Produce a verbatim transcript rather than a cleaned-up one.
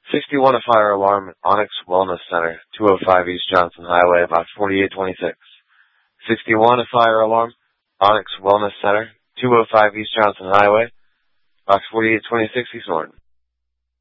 sixty-one, a fire alarm, Onyx Wellness Center, two oh five East Johnson Highway, box forty-eight twenty-six. sixty-one, a fire alarm, Onyx Wellness Center, two oh five East Johnson Highway, box forty-eight twenty-six, East Norton.